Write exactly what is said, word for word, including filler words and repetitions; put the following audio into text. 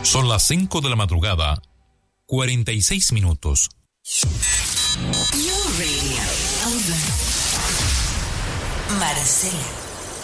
Son las cinco de la madrugada, cuarenta y seis minutos. Your radio. Over. Marcela.